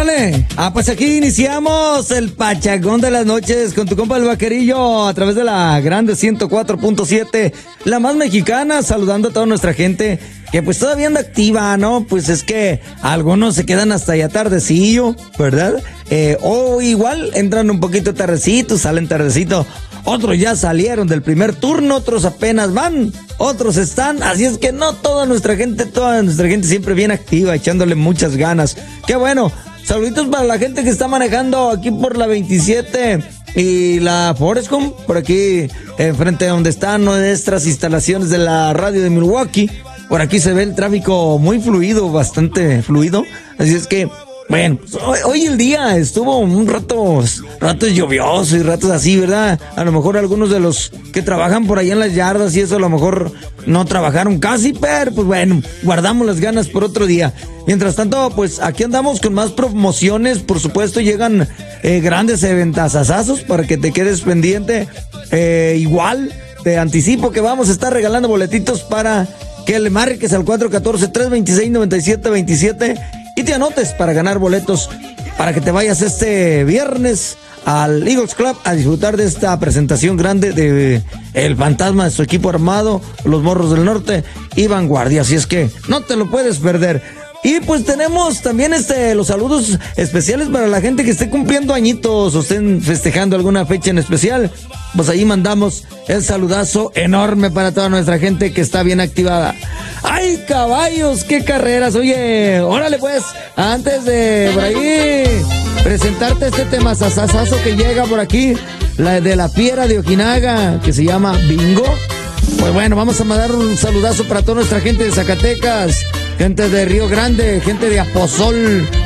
Órale, pues aquí iniciamos el pachangón de las noches con tu compa el Vaquerillo a través de la grande 104.7, la más mexicana, saludando a toda nuestra gente que pues todavía anda activa, ¿no? Pues es que algunos se quedan hasta ya tardecillo, ¿verdad? O igual entran un poquito tardecito, salen tardecito. Otros ya salieron del primer turno, otros apenas van, otros están, así es que no toda nuestra gente siempre bien activa, echándole muchas ganas. ¡Qué bueno! Saluditos para la gente que está manejando aquí por la 27 y la Forest Home, por aquí enfrente de donde están nuestras instalaciones de la radio de Milwaukee. Por aquí se ve el tráfico muy fluido, bastante fluido, así es que bueno, hoy el día estuvo un ratos lluvioso y ratos así, ¿verdad? A lo mejor algunos de los que trabajan por allá en las yardas y eso a lo mejor no trabajaron casi, pero pues bueno, guardamos las ganas por otro día. Mientras tanto, pues aquí andamos con más promociones, por supuesto llegan grandes eventazazazos para que te quedes pendiente. Igual, te anticipo que vamos a estar regalando boletitos para que le marques al 414-326-9727 y te anotes para ganar boletos para que te vayas este viernes al Eagles Club a disfrutar de esta presentación grande de el fantasma de su equipo armado, los Morros del Norte y Vanguardia, así es que no te lo puedes perder. Y pues tenemos también los saludos especiales para la gente que esté cumpliendo añitos o estén festejando alguna fecha en especial. Pues ahí mandamos el saludazo enorme para toda nuestra gente que está bien activada. ¡Ay, caballos! ¡Qué carreras! Oye, órale pues, antes de por ahí presentarte este tema sasasazo que llega por aquí, la de la Fiera de Ojinaga, que se llama Bingo. Pues bueno, vamos a mandar un saludazo para toda nuestra gente de Zacatecas, gente de Río Grande, gente de Aposol,